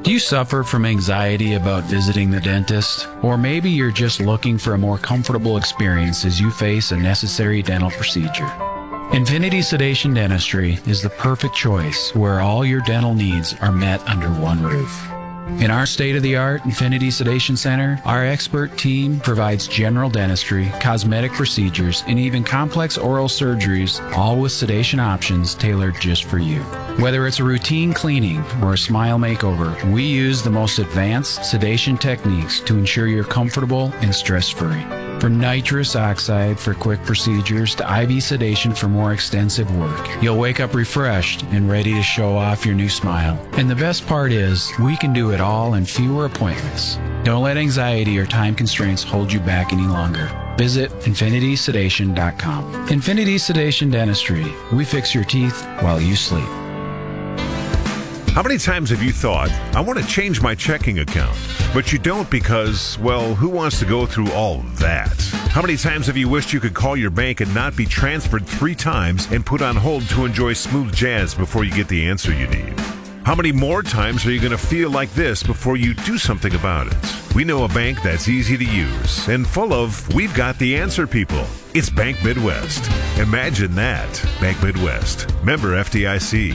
Do you suffer from anxiety about visiting the dentist? Or maybe you're just looking for a more comfortable experience as you face a necessary dental procedure. Infinity Sedation Dentistry is the perfect choice where all your dental needs are met under one roof. In our state-of-the-art Infinity Sedation Center, our expert team provides general dentistry, cosmetic procedures, and even complex oral surgeries, all with sedation options tailored just for you. Whether it's a routine cleaning or a smile makeover, we use the most advanced sedation techniques to ensure you're comfortable and stress-free. From nitrous oxide for quick procedures to IV sedation for more extensive work, you'll wake up refreshed and ready to show off your new smile. And the best part is, we can do it all in fewer appointments. Don't let anxiety or time constraints hold you back any longer. Visit infinitysedation.com. Infinity Sedation Dentistry. We fix your teeth while you sleep. How many times have you thought, I want to change my checking account, but you don't because, well, who wants to go through all that? How many times have you wished you could call your bank and not be transferred 3 times and put on hold to enjoy smooth jazz before you get the answer you need? How many more times are you going to feel like this before you do something about it? We know a bank that's easy to use and full of we've got the answer people. It's Bank Midwest. Imagine that. Bank Midwest. Member FDIC.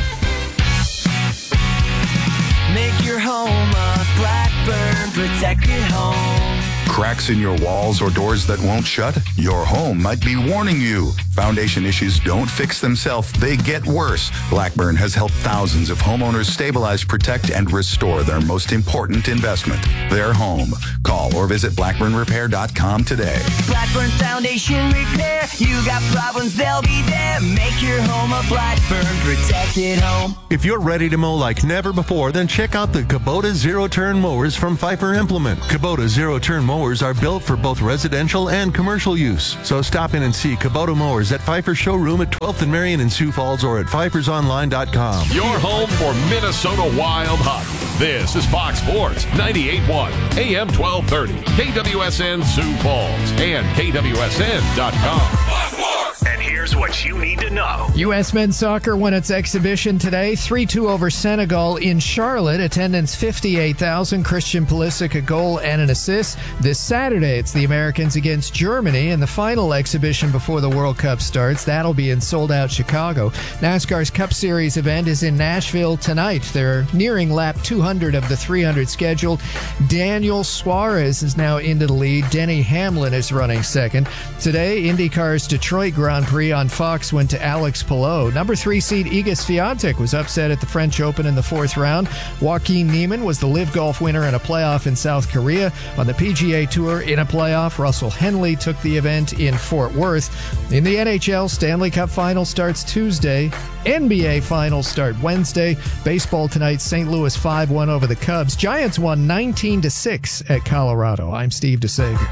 Make your home a Blackburn protected home. Cracks in your walls or doors that won't shut? Your home might be warning you. Foundation issues don't fix themselves, they get worse. Blackburn has helped thousands of homeowners stabilize, protect, and restore their most important investment, their home. Call or visit blackburnrepair.com today. Blackburn Foundation Repair. You got problems, they'll be there. Make your home a Blackburn protected home. If you're ready to mow like never before, then check out the Kubota zero-turn mowers from Pfeiffer Implement. Kubota zero-turn mowers are built for both residential and commercial use. So stop in and see Kubota mowers at Pfeiffer Showroom at 12th and Marion in Sioux Falls or at pfeiffersonline.com. Your home for Minnesota Wild hockey. This is Fox Sports 98.1 AM 1230 KWSN Sioux Falls and KWSN.com. And here's what you need to know. U.S. men's soccer won its exhibition today, 3-2 over Senegal in Charlotte. Attendance 58,000. Christian Pulisic a goal and an assist. This Saturday, it's the Americans against Germany in the final exhibition before the World Cup starts. That'll be in sold-out Chicago. NASCAR's Cup Series event is in Nashville tonight. They're nearing lap 200 of the 300 scheduled. Daniel Suarez is now into the lead. Denny Hamlin is running second. Today, IndyCar's Detroit Grand Prix on Fox went to Alex Palou. Number 3 seed Iga Swiatek was upset at the French Open in the 4th round. Joaquin Niemann was the LIV Golf winner in a playoff in South Korea. On the PGA Tour in a playoff, Russell Henley took the event in Fort Worth. In the NHL, Stanley Cup Final starts Tuesday. NBA Finals start Wednesday. Baseball tonight, St. Louis 5-1 over the Cubs. Giants won 19-6 at Colorado. I'm Steve DeSager.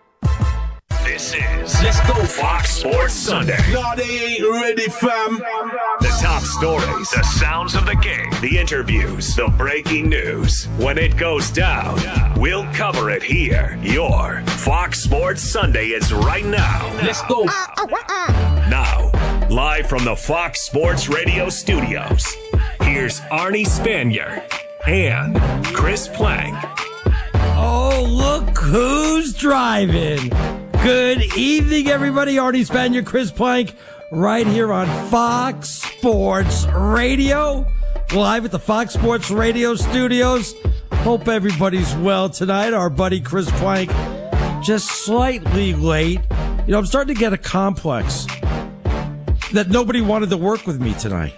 This is Let's Go Fox Sports Sunday. No, they ain't ready, fam. The top stories, the sounds of the game, the interviews, the breaking news. When it goes down, we'll cover it here. Your Fox Sports Sunday is right now. Let's go. Now, live from the Fox Sports Radio studios, here's Arnie Spanier and Chris Plank. Oh, look who's driving. Good evening, everybody. Arnie Spanier, Chris Plank, right here on Fox Sports Radio, live at the Fox Sports Radio studios. Hope everybody's well tonight. Our buddy Chris Plank, just slightly late. You know, I'm starting to get a complex that nobody wanted to work with me tonight.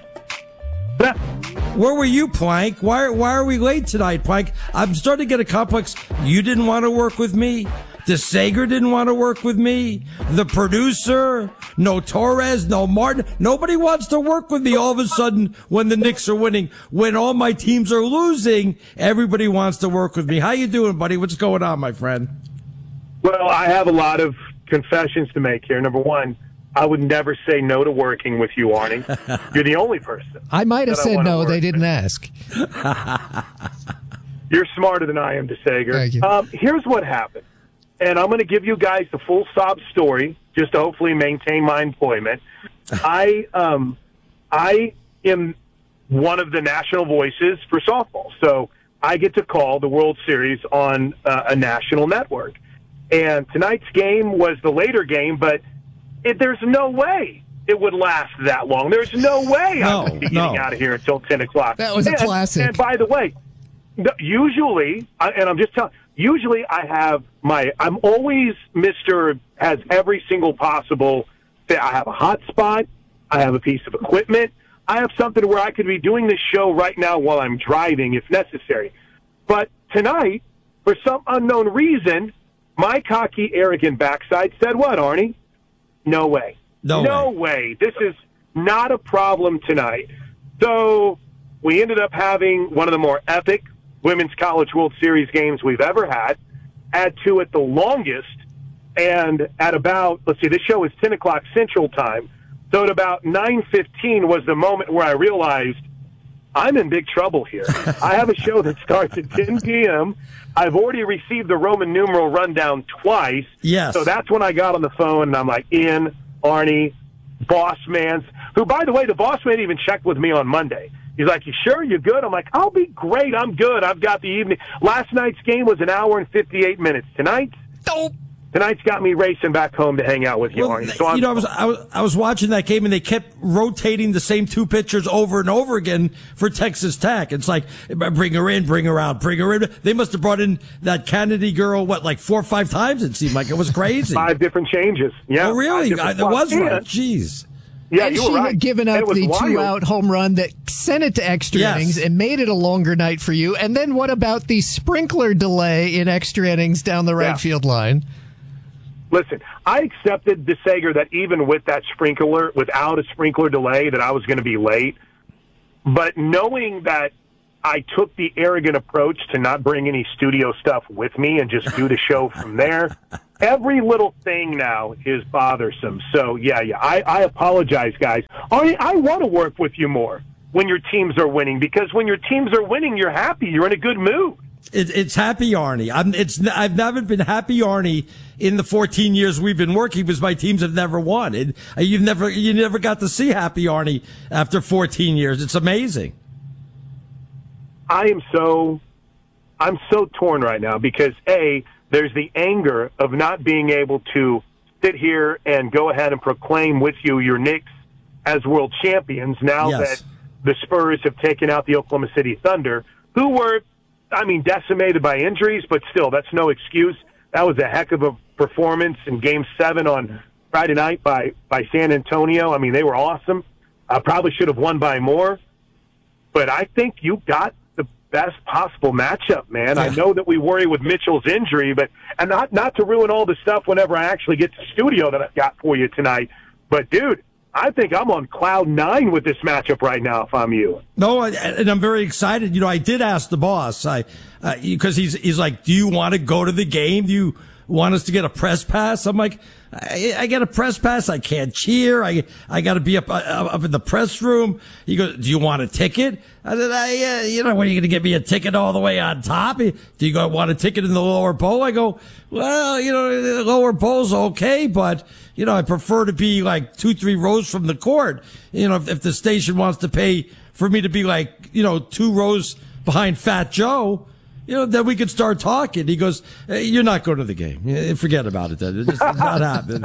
Where were you, Plank? Why are we late tonight, Plank? I'm starting to get a complex. You didn't want to work with me. DeSager didn't want to work with me. The producer, no Torres, no Martin. Nobody wants to work with me all of a sudden when the Knicks are winning. When all my teams are losing, everybody wants to work with me. How you doing, buddy? What's going on, my friend? Well, I have a lot of confessions to make here. Number one, I would never say no to working with you, Arnie. You're the only person. I might have said no. They didn't ask. You're smarter than I am, DeSager. Thank you. Here's what happened. And I'm going to give you guys the full sob story just to hopefully maintain my employment. I am one of the national voices for softball. So I get to call the World Series on a national network. And tonight's game was the later game, but there's no way it would last that long. There's no way I would be getting out of here until 10 o'clock. That was a classic. And by the way, usually, and I'm just telling, usually I'm always Mr. has every single possible thing. I have a hotspot. I have a piece of equipment. I have something where I could be doing this show right now while I'm driving if necessary. But tonight, for some unknown reason, my cocky, arrogant backside said what, Arnie? No way. No way. This is not a problem tonight. So we ended up having one of the more epic Women's College World Series games we've ever had. Add to it the longest, and at about, this show is 10 o'clock Central Time. So at about 9:15 was the moment where I realized I'm in big trouble here. I have a show that starts at 10 p.m. I've already received the Roman numeral rundown twice. Yes. So that's when I got on the phone, and I'm like, Ian, Arnie, Boss Man, who, by the way, the Boss Man even checked with me on Monday. He's like, you sure? You good? I'm like, I'll be great. I'm good. I've got the evening. Last night's game was an hour and 58 minutes. Tonight's got me racing back home to hang out with you, Arnie. So I was watching that game, and they kept rotating the same two pitchers over and over again for Texas Tech. It's like, bring her in, bring her out, bring her in. They must have brought in that Kennedy girl, 4 or 5 times? It seemed like it was crazy. 5 different changes. Yeah. Oh, really? There was one. Jeez. Yeah, and you she were right. had given up the 2-out home run that sent it to extra innings and made it a longer night for you. And then what about the sprinkler delay in extra innings down the right field line? Listen, I accepted DeSager that even with that sprinkler, without a sprinkler delay, that I was going to be late. But knowing that I took the arrogant approach to not bring any studio stuff with me and just do the show from there, every little thing now is bothersome. So, I apologize, guys. I want to work with you more when your teams are winning, because when your teams are winning, you're happy. You're in a good mood. It's happy Arnie. I've never been happy Arnie in the 14 years we've been working because my teams have never won. You never got to see happy Arnie after 14 years. It's amazing. I'm so torn right now because there's the anger of not being able to sit here and go ahead and proclaim with you your Knicks as world champions now that the Spurs have taken out the Oklahoma City Thunder, who were, decimated by injuries, but still, that's no excuse. That was a heck of a performance in Game 7 on Friday night by San Antonio. They were awesome. I probably should have won by more, but I think you got the best possible matchup, man. Yeah. I know that we worry with Mitchell's injury, and not to ruin all the stuff whenever I actually get to studio that I've got for you tonight, but dude, I think I'm on cloud 9 with this matchup right now if I'm you. No, and I'm very excited. I did ask the boss, because he's like, do you want to go to the game? Do you want us to get a press pass? I'm like, I get a press pass. I can't cheer. I got to be up in the press room. He goes, do you want a ticket? I said, when are you going to get me a ticket all the way on top? Do you want a ticket in the lower bowl? I go, well, the lower bowl's okay, but, I prefer to be 2-3 rows from the court. If the station wants to pay for me to be 2 rows behind Fat Joe, then we could start talking. He goes, you're not going to the game. Forget about it then. It's just not happening.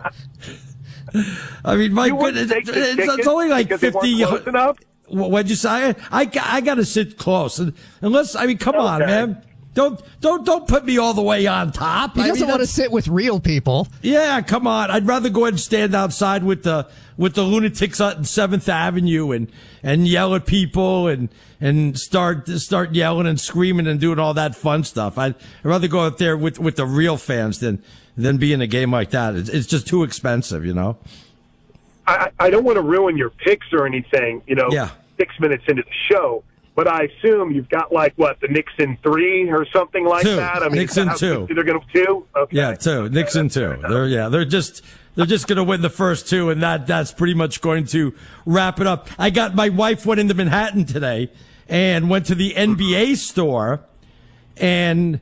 My goodness, it's only 50. What'd you say? I got to sit close. Unless, come on, man. Don't put me all the way on top. He doesn't want to sit with real people. Yeah, come on. I'd rather go ahead and stand outside with the lunatics on 7th Avenue and yell at people and start yelling and screaming and doing all that fun stuff. I'd rather go out there with the real fans than be in a game like that. It's just too expensive, I don't want to ruin your picks or anything, 6 minutes into the show. But I assume you've got the Knicks in 3 or something like 2. that. Knicks in 2. They're going to 2. Okay. Yeah, 2. Knicks in 2. They're just going to win the first 2, and that's pretty much going to wrap it up. My wife went into Manhattan today and went to the NBA store, and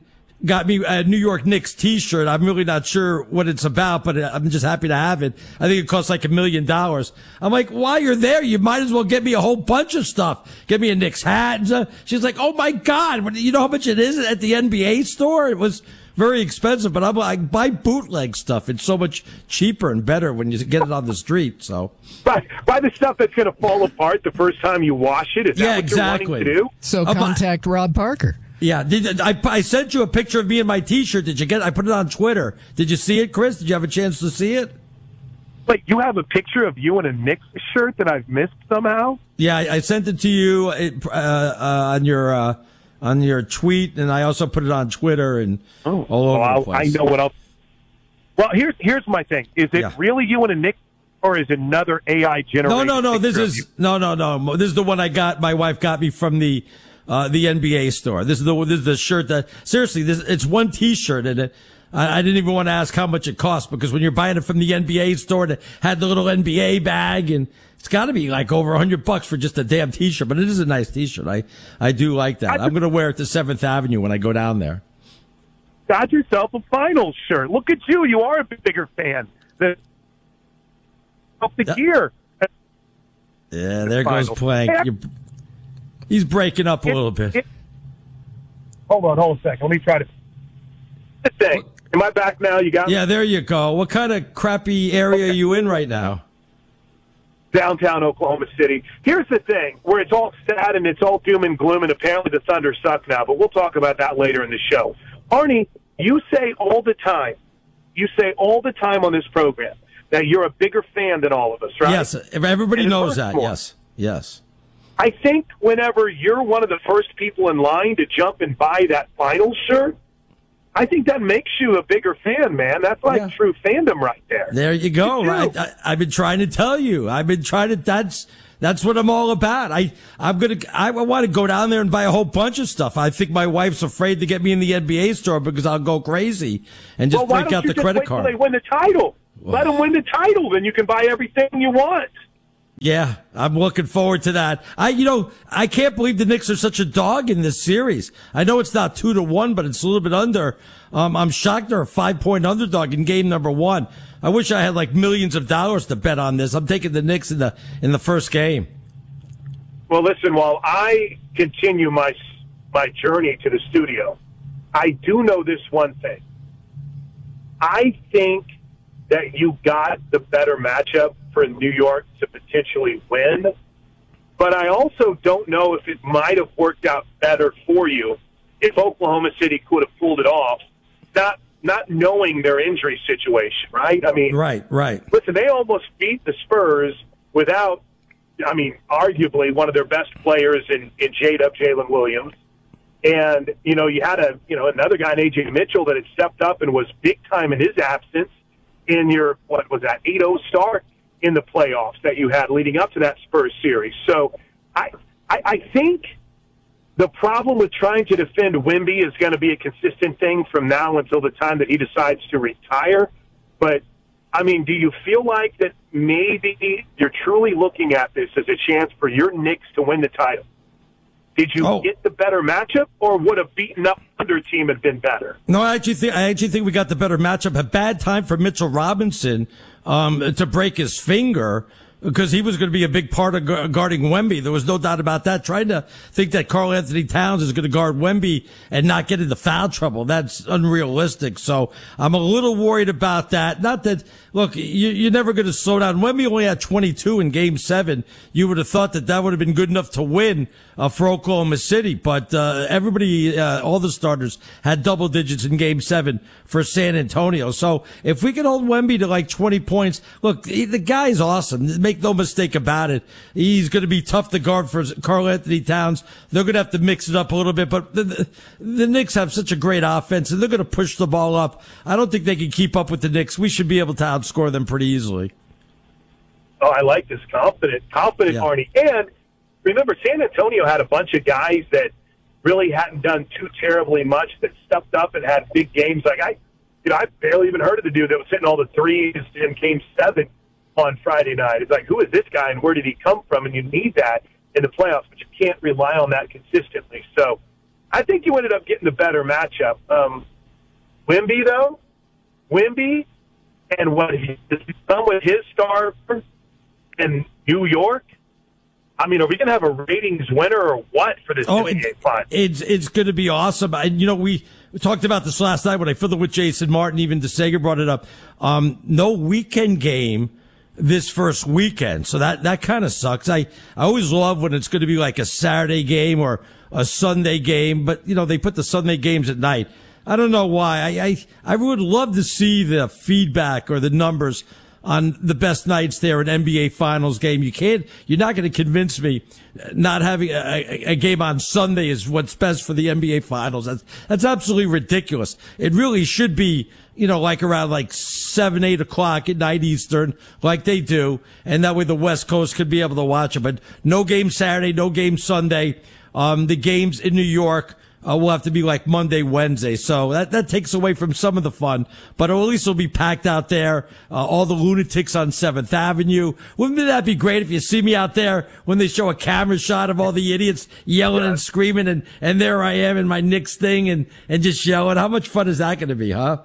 got me a New York Knicks T-shirt. I'm really not sure what it's about, but I'm just happy to have it. I think it costs like $1 million. I'm like, while you're there, you might as well get me a whole bunch of stuff. Get me a Knicks hat and stuff. She's like, oh my God, you know how much it is at the NBA store? It was very expensive, but I'm like, buy bootleg stuff. It's so much cheaper and better when you get it on the street. So buy the stuff that's going to fall apart the first time you wash it. Is that what exactly. you're wanting to do? So contact Rob Parker. Yeah, I sent you a picture of me in my T-shirt. Did you get it? I put it on Twitter. Did you see it, Chris? Did you have a chance to see it? Like, you have a picture of you in a Knicks shirt that I've missed somehow? Yeah, I sent it to you on your tweet, and I also put it on Twitter and all over the place. I know what else. Well, here's my thing. Is it really you in a Knicks, or is it another AI generated? No. This is no. This is the one I got. My wife got me from the NBA store. This is the shirt that, seriously, it's one T-shirt, and I didn't even want to ask how much it cost, because when you're buying it from the NBA store, it had the little NBA bag, and it's got to be like over $100 for just a damn T-shirt. But it is a nice T-shirt. I do like that. I'm going to wear it to 7th Avenue when I go down there. Got yourself a finals shirt. Look at you. You are a bigger fan of the gear. Yeah, there goes Plank. He's breaking up a little bit. Hold a second. Let me try to. Am I back now? You got me? Yeah, there you go. What kind of crappy area are you in right now? Downtown Oklahoma City. Here's the thing, where it's all sad and it's all doom and gloom, and apparently the Thunder suck now, but we'll talk about that later in the show. Arnie, you say all the time on this program that you're a bigger fan than all of us, right? Yes, everybody knows that. Yes. I think whenever you're one of the first people in line to jump and buy that finals shirt, I think that makes you a bigger fan, man. That's like true fandom right there. There you go. Right. I've been trying to tell you. That's what I'm all about. I want to go down there and buy a whole bunch of stuff. I think my wife's afraid to get me in the NBA store because I'll go crazy and just break out the credit card. Till they win the title. Let them win the title, then you can buy everything you want. Yeah, I'm looking forward to that. I can't believe the Knicks are such a dog in this series. I know it's not 2-1, but it's a little bit under. I'm shocked they're a 5-point underdog in game number 1. I wish I had like millions of dollars to bet on this. I'm taking the Knicks in the first game. Well, listen, while I continue my journey to the studio, I do know this one thing. I think that you got the better matchup for New York to potentially win, but I also don't know if it might have worked out better for you if Oklahoma City could have pulled it off, not knowing their injury situation, right? I mean, right. Listen, they almost beat the Spurs without, arguably one of their best players in Jalen Williams. And, you had another guy in A.J. Mitchell that had stepped up and was big time in his absence in your, 8-0 start in the playoffs that you had leading up to that Spurs series. So I think the problem with trying to defend Wemby is going to be a consistent thing from now until the time that he decides to retire. But, do you feel like that maybe you're truly looking at this as a chance for your Knicks to win the title? Did you get the better matchup, or would a beaten-up Thunder team have been better? No, I actually think we got the better matchup. A bad time for Mitchell Robinson to break his finger, because he was going to be a big part of guarding Wemby. There was no doubt about that. Trying to think that Karl Anthony Towns is going to guard Wemby and not get into foul trouble, that's unrealistic. So I'm a little worried about that. Not that, look, you're never going to slow down. Wemby only had 22 in Game 7. You would have thought that would have been good enough to win for Oklahoma City. But everybody, all the starters, had double digits in Game 7 for San Antonio. So if we can hold Wemby to like 20 points, look, the guy's awesome. Make no mistake about it. He's going to be tough to guard for Karl Anthony Towns. They're going to have to mix it up a little bit, but the Knicks have such a great offense, and they're going to push the ball up. I don't think they can keep up with the Knicks. We should be able to outscore them pretty easily. Oh, I like this confident Arnie. And remember, San Antonio had a bunch of guys that really hadn't done too terribly much that stepped up and had big games. Like I barely even heard of the dude that was hitting all the threes in Game 7 on Friday night. It's like, who is this guy and where did he come from? And you need that in the playoffs, but you can't rely on that consistently. So I think you ended up getting the better matchup. Wemby, though, and what he's done with his star in New York. I mean, are we going to have a ratings winner or what for this NBA Finals? It's going to be awesome. We talked about this last night when I fiddled with Jason Martin. Even DeSager brought it up. No weekend game this first weekend, so that kind of sucks. I always love when it's going to be like a Saturday game or a Sunday game, but they put the Sunday games at night. I don't know why. I would love to see the feedback or the numbers on the best nights there in NBA Finals game. You're not going to convince me not having a game on Sunday is what's best for the NBA Finals. That's absolutely ridiculous. It really should be, like around 7, 8 o'clock at night Eastern, like they do. And that way the West Coast could be able to watch it. But no game Saturday, no game Sunday. The games in New York will have to be like Monday, Wednesday. So that takes away from some of the fun, but at least it'll be packed out there. All the lunatics on 7th Avenue. Wouldn't that be great if you see me out there when they show a camera shot of all the idiots yelling and screaming and there I am in my Knicks thing and just yelling? How much fun is that going to be, huh?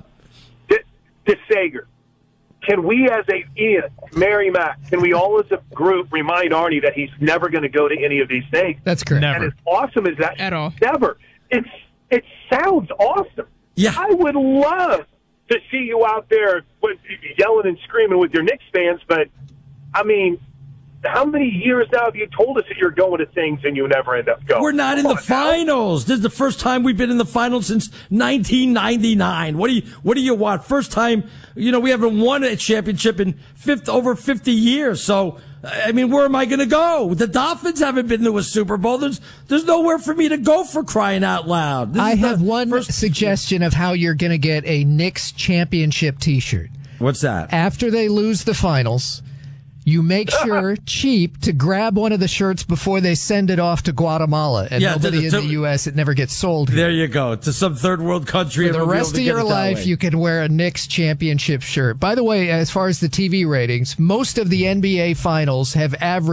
DeSager, can we Ian, Mary Mac, can we all as a group remind Arnie that he's never going to go to any of these things? That's correct. Never. And as awesome as that, at all. Never. It sounds awesome. Yeah. I would love to see you out there yelling and screaming with your Knicks fans, but, I mean, how many years now have you told us that you're going to things and you never end up going? We're not in the finals. This is the first time we've been in the finals since 1999. What do you want? First time, we haven't won a championship in over 50 years. So, I mean, where am I going to go? The Dolphins haven't been to a Super Bowl. There's nowhere for me to go, for crying out loud. I have one suggestion of how you're going to get a Knicks championship T-shirt. What's that? After they lose the finals, you make sure cheap to grab one of the shirts before they send it off to Guatemala. And nobody in the U.S., it never gets sold here. There you go. To some third world country. For the rest of your life, you can wear a Knicks championship shirt. By the way, as far as the TV ratings, most of the NBA finals have averaged